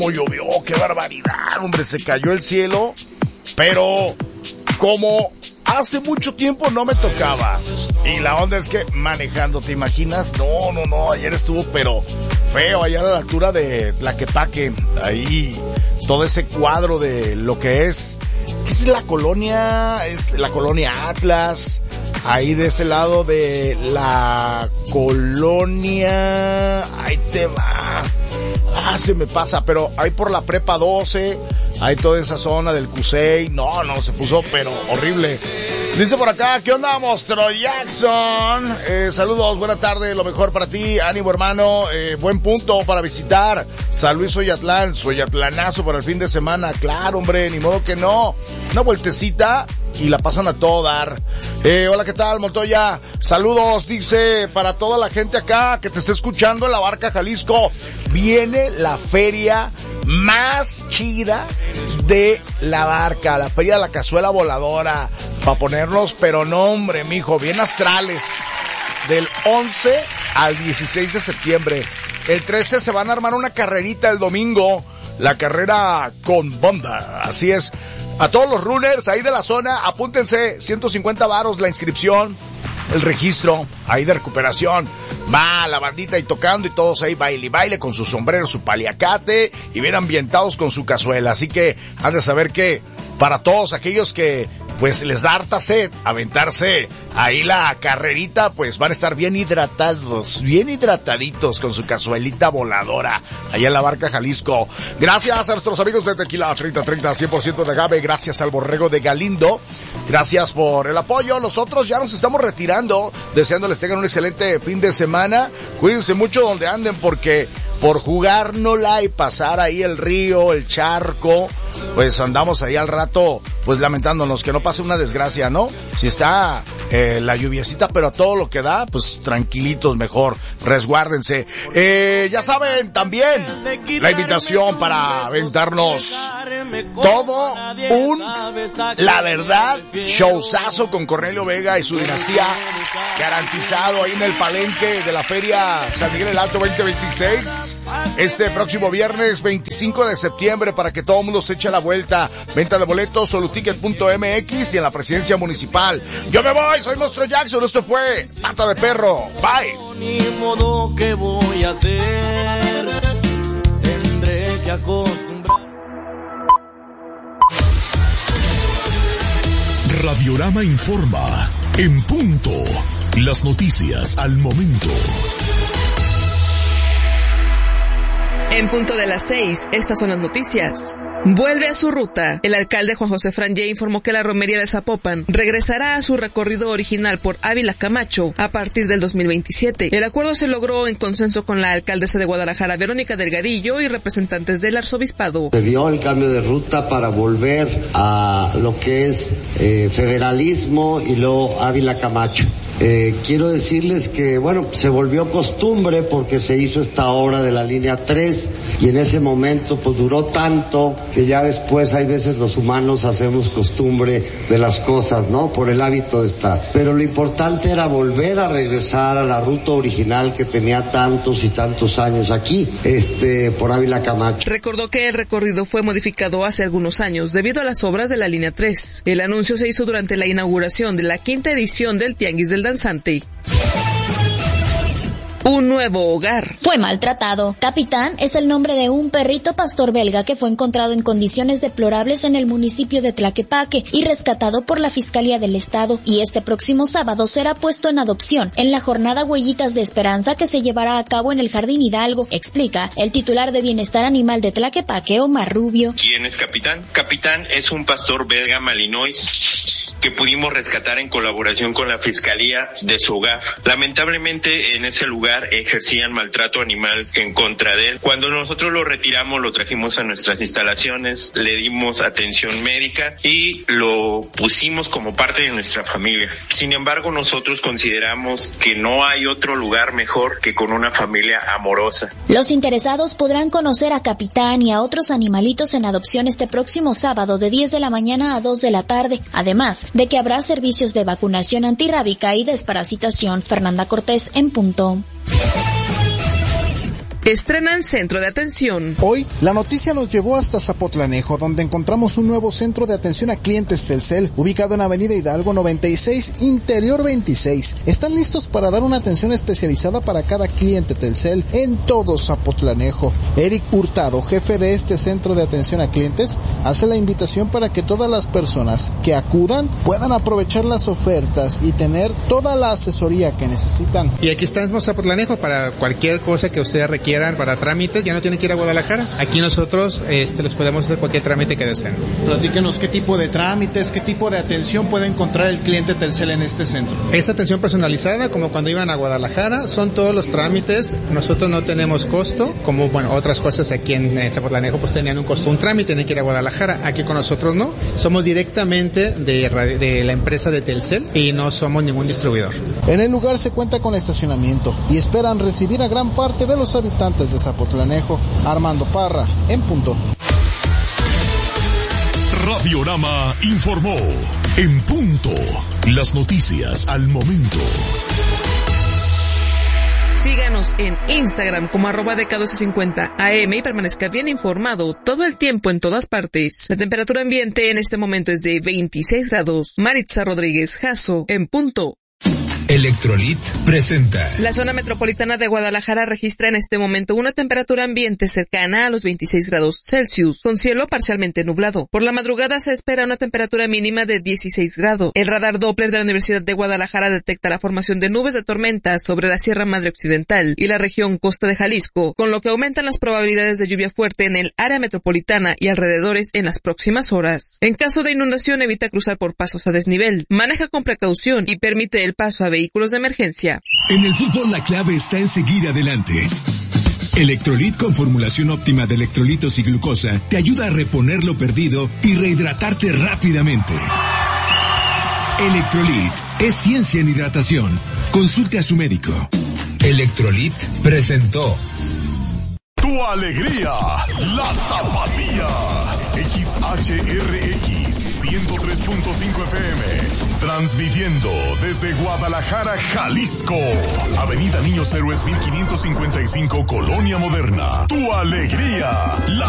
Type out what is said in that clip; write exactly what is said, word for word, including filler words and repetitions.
llovió, qué barbaridad, hombre, se cayó el cielo, pero como hace mucho tiempo no me tocaba. Y la onda es que manejando, ¿te imaginas? No, no, no, ayer estuvo pero feo, allá a la altura de Tlaquepaque, ahí todo ese cuadro de lo que es, ¿qué es la colonia? Es la colonia Atlas, ahí de ese lado de la colonia, ahí te va. Ah, se me pasa, pero ahí por la prepa doce, ahí toda esa zona del Cusey, no, no, se puso pero horrible. Dice por acá, ¿qué onda, monstruo Jackson? Eh, saludos, buena tarde, lo mejor para ti, ánimo hermano, eh, buen punto para visitar San Luis Oyatlán, Soyatlanazo para el fin de semana, claro hombre, ni modo que no, una vueltecita y la pasan a todo dar. Eh, hola, ¿qué tal, Montoya? Saludos, dice, para toda la gente acá que te está escuchando en La Barca, Jalisco. Viene la feria más chida de La Barca, la feria de la cazuela voladora, para ponernos, pero no, hombre, mijo, bien astrales. Del once al dieciséis de septiembre. El trece se van a armar una carrerita el domingo, la carrera con banda, así es. A todos los runners ahí de la zona, apúntense, ciento cincuenta varos la inscripción, el registro, ahí de recuperación. Va la bandita ahí tocando y todos ahí baile y baile con su sombrero, su paliacate y bien ambientados con su cazuela. Así que han de saber que para todos aquellos que pues les da harta sed aventarse ahí la carrerita, pues van a estar bien hidratados, bien hidrataditos con su cazuelita voladora allá en La Barca, Jalisco. Gracias a nuestros amigos de Tequila treinta treinta, cien por ciento de agave, gracias al Borrego de Galindo, gracias por el apoyo. Nosotros ya nos estamos retirando, deseándoles tengan un excelente fin de semana. Cuídense mucho donde anden porque por jugárnosla y pasar ahí el río, el charco, pues andamos ahí al rato, pues lamentándonos que no pase una desgracia, ¿no? Si está eh, la lluviecita, pero a todo lo que da, pues tranquilitos mejor, resguárdense. Eh, ya saben, también la invitación para aventarnos todo un, la verdad, showzazo con Cornelio Vega y su dinastía, garantizado ahí en el palenque de la Feria San Miguel el Alto veinte veintiséis. Este próximo viernes veinticinco de septiembre para que todo el mundo se eche la vuelta. Venta de boletos, soluticket punto m x y en la presidencia municipal. Yo me voy, soy Monstruo Jackson, esto fue Pata de Perro. Bye. Ni modo que voy a hacer, tendré que acostumbrar. Radiorama informa en punto. Las noticias al momento. En punto de las seis, estas son las noticias. Vuelve a su ruta. El alcalde Juan José Frangé informó que la romería de Zapopan regresará a su recorrido original por Ávila Camacho a partir del dos mil veintisiete. El acuerdo se logró en consenso con la alcaldesa de Guadalajara, Verónica Delgadillo, y representantes del arzobispado. Se dio el cambio de ruta para volver a lo que es eh, federalismo y luego Ávila Camacho. Eh, quiero decirles que, bueno, se volvió costumbre porque se hizo esta obra de la línea tres y en ese momento pues duró tanto que ya después hay veces los humanos hacemos costumbre de las cosas, ¿no? Por el hábito de estar. Pero lo importante era volver a regresar a la ruta original que tenía tantos y tantos años aquí, este, por Ávila Camacho. Recordó que el recorrido fue modificado hace algunos años debido a las obras de la línea tres. El anuncio se hizo durante la inauguración de la quinta edición del Tianguis del Danzante. Un nuevo hogar. Fue maltratado. Capitán es el nombre de un perrito pastor belga que fue encontrado en condiciones deplorables en el municipio de Tlaquepaque y rescatado por la Fiscalía del Estado, y este próximo sábado será puesto en adopción en la jornada Huellitas de Esperanza que se llevará a cabo en el Jardín Hidalgo, explica el titular de Bienestar Animal de Tlaquepaque, Omar Rubio. ¿Quién es Capitán? Capitán es un pastor belga malinois que pudimos rescatar en colaboración con la Fiscalía de su hogar. Lamentablemente en ese lugar ejercían maltrato animal en contra de él. Cuando nosotros lo retiramos, lo trajimos a nuestras instalaciones, le dimos atención médica y lo pusimos como parte de nuestra familia. Sin embargo, nosotros consideramos que no hay otro lugar mejor que con una familia amorosa. Los interesados podrán conocer a Capitán y a otros animalitos en adopción este próximo sábado de diez de la mañana a dos de la tarde. Además de que habrá servicios de vacunación antirrábica y desparasitación. Fernanda Cortés, en punto. Estrenan centro de atención. Hoy, la noticia nos llevó hasta Zapotlanejo, donde encontramos un nuevo centro de atención a clientes Telcel, ubicado en Avenida Hidalgo noventa y seis, Interior veintiséis. Están listos para dar una atención especializada para cada cliente Telcel en todo Zapotlanejo. Eric Hurtado, jefe de este centro de atención a clientes, hace la invitación para que todas las personas que acudan puedan aprovechar las ofertas y tener toda la asesoría que necesitan. Y aquí estamos Zapotlanejo para cualquier cosa que ustedes requieran para trámites, ya no tienen que ir a Guadalajara. Aquí nosotros este, les podemos hacer cualquier trámite que deseen. Platíquenos qué tipo de trámites, qué tipo de atención puede encontrar el cliente Telcel en este centro. Es atención personalizada, como cuando iban a Guadalajara, son todos los trámites, nosotros no tenemos costo, como bueno, otras cosas aquí en eh, Zapotlanejo pues tenían un costo, un trámite, tienen que ir a Guadalajara, aquí con nosotros no, somos directamente de, de la empresa de Telcel y no somos ningún distribuidor. En el lugar se cuenta con estacionamiento y esperan recibir a gran parte de los habitantes de Zapotlanejo. Armando Parra, en punto. Radiorama informó, en punto, las noticias al momento. Síganos en Instagram como arroba D K doce cincuenta A M y permanezca bien informado todo el tiempo en todas partes. La temperatura ambiente en este momento es de veintiséis grados. Maritza Rodríguez Jasso, en punto. Electrolit presenta. La zona metropolitana de Guadalajara registra en este momento una temperatura ambiente cercana a los veintiséis grados Celsius, con cielo parcialmente nublado. Por la madrugada se espera una temperatura mínima de dieciséis grados. El radar Doppler de la Universidad de Guadalajara detecta la formación de nubes de tormenta sobre la Sierra Madre Occidental y la región costa de Jalisco, con lo que aumentan las probabilidades de lluvia fuerte en el área metropolitana y alrededores en las próximas horas. En caso de inundación, evita cruzar por pasos a desnivel, maneja con precaución y permite el paso a vehículos de emergencia. En el fútbol la clave está en seguir adelante. Electrolit con formulación óptima de electrolitos y glucosa te ayuda a reponer lo perdido y rehidratarte rápidamente. Electrolit es ciencia en hidratación. Consulte a su médico. Electrolit presentó. Tu alegría, la Tapatía. X H R X ciento tres punto cinco F M. Transmitiendo desde Guadalajara, Jalisco. Avenida Niños Héroes mil quinientos cincuenta y cinco, Colonia Moderna. Tu alegría, la